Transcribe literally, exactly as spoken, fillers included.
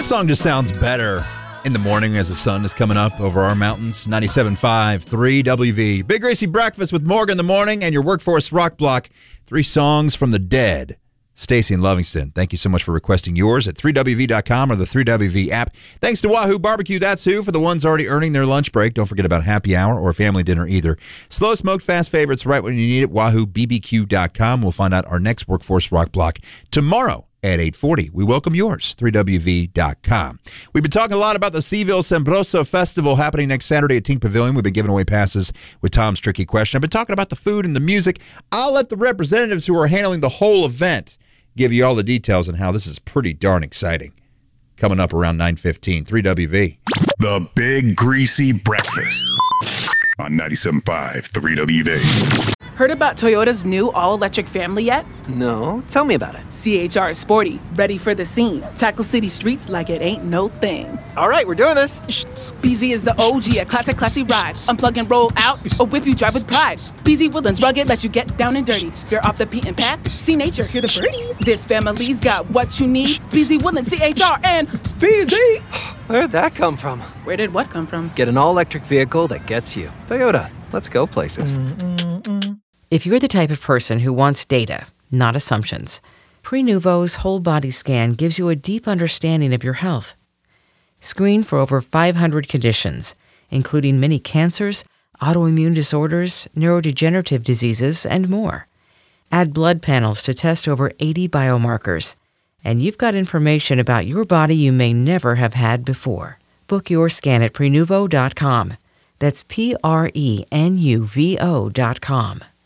song just sounds better in the morning as the sun is coming up over our mountains. ninety-seven point five, three W V. Big Greasy Breakfast with Morgan in the morning and your Workforce Rock Block. Three songs from the dead. Stacy in Livingston, thank you so much for requesting yours at three W V dot com or the three W V app. Thanks to Wahoo Barbecue, that's who, for the ones already earning their lunch break. Don't forget about happy hour or family dinner either. Slow smoked fast favorites right when you need it, wahoo b b q dot com. We'll find out our next Workforce Rock Block tomorrow at eight forty. We welcome yours, three W V dot com. We've been talking a lot about the Seville Sembroso Festival happening next Saturday at Tink Pavilion. We've been giving away passes with Tom's Tricky Question. I've been talking about the food and the music. I'll let the representatives who are handling the whole event give you all the details on how this is pretty darn exciting. Coming up around nine fifteen, three W V. The Big Greasy Breakfast on ninety-seven point five, three W V. Heard about Toyota's new all-electric family yet? No, tell me about it. C H R is sporty, ready for the scene. Tackle city streets like it ain't no thing. All right, we're doing this. B Z is the O G, a classic, classy ride. Unplug and roll out, or whip you drive with pride. B Z Woodlands rugged, let you get down and dirty. You're off the beaten path, see nature, hear the birds. This family's got what you need. B Z Woodlands, C H R, and B Z. Where'd that come from? Where did what come from? Get an all-electric vehicle that gets you. Toyota, let's go places. If you're the type of person who wants data, not assumptions, Prenuvo's whole body scan gives you a deep understanding of your health. Screen for over five hundred conditions, including many cancers, autoimmune disorders, neurodegenerative diseases, and more. Add blood panels to test over eighty biomarkers, and you've got information about your body you may never have had before. Book your scan at prenuvo dot com. That's P R E N U V O dot com.